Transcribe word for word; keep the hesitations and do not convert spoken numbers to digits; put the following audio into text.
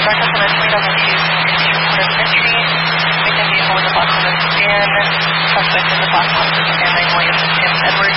Breakfast on a twenty thousand two Port Entry. Victim vehicle with a black Honda sedan. Suspect in the black Honda sedan, nine Williams and Tim Edwards.